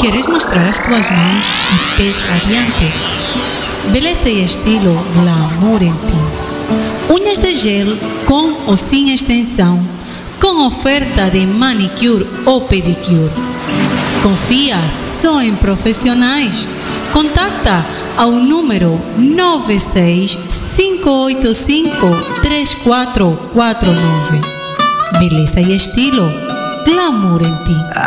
Queres mostrar as tuas mãos e pés radiantes? Beleza e estilo glamour em ti. Unhas de gel com ou sem extensão, com oferta de manicure ou pedicure. Confia só em profissionais. Contacta ao número 965853449. Beleza e estilo glamour em ti.